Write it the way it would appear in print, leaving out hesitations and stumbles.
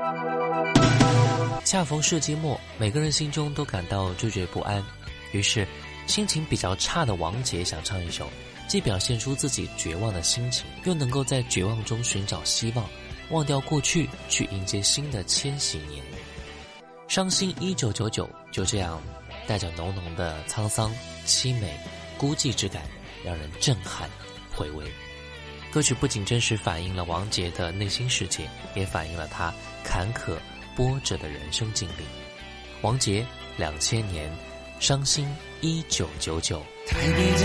恰逢世纪末，每个人心中都感到惴惴不安，于是心情比较差的王杰想唱一首既表现出自己绝望的心情，又能够在绝望中寻找希望，忘掉过去，去迎接新的千禧年。伤心1999就这样带着浓浓的沧桑、凄美、孤寂之感，让人震撼回味。歌曲不仅真实反映了王杰的内心世界，也反映了他坎坷波折的人生经历。王杰2000年伤心1999。 台北